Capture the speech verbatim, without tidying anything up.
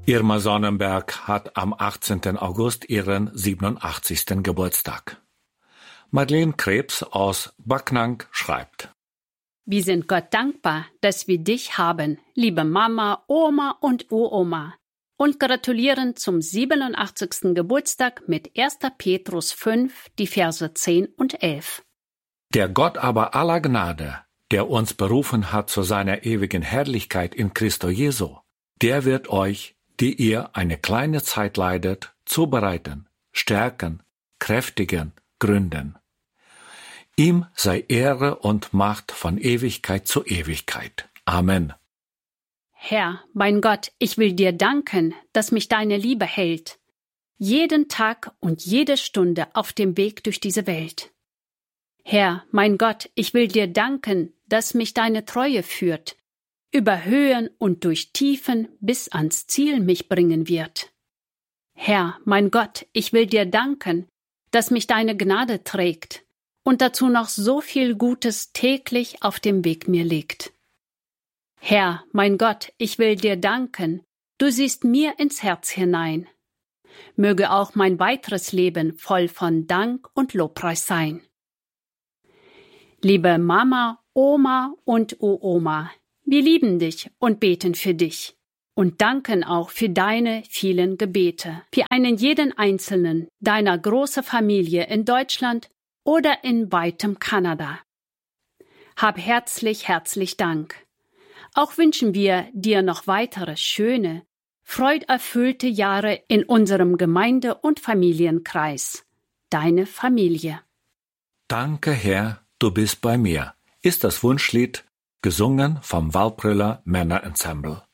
Irma Sonnenberg hat am achtzehnten August ihren siebenundachtzigsten Geburtstag. Madeleine Krebs aus Backnang schreibt: Wir sind Gott dankbar, dass wir dich haben, liebe Mama, Oma und Uroma, und gratulieren zum siebenundachtzigsten Geburtstag mit erster Petrus fünf, die Verse zehn und elf. Der Gott aber aller Gnade, der uns berufen hat zu seiner ewigen Herrlichkeit in Christo Jesu, der wird euch, die ihr eine kleine Zeit leidet, zubereiten, stärken, kräftigen, gründen. Ihm sei Ehre und Macht von Ewigkeit zu Ewigkeit. Amen. Herr, mein Gott, ich will dir danken, dass mich deine Liebe hält, jeden Tag und jede Stunde auf dem Weg durch diese Welt. Herr, mein Gott, ich will dir danken, dass mich deine Treue führt, über Höhen und durch Tiefen bis ans Ziel mich bringen wird. Herr, mein Gott, ich will dir danken, dass mich deine Gnade trägt und dazu noch so viel Gutes täglich auf dem Weg mir liegt. Herr, mein Gott, ich will dir danken, du siehst mir ins Herz hinein. Möge auch mein weiteres Leben voll von Dank und Lobpreis sein. Liebe Mama, Oma und Uroma, wir lieben dich und beten für dich und danken auch für deine vielen Gebete, für einen jeden Einzelnen deiner großen Familie in Deutschland oder in weitem Kanada. Hab herzlich, herzlich Dank. Auch wünschen wir dir noch weitere schöne, freuderfüllte Jahre in unserem Gemeinde- und Familienkreis. Deine Familie. Danke, Herr, du bist bei mir, ist das Wunschlied, gesungen vom Waldbrüller Männerensemble.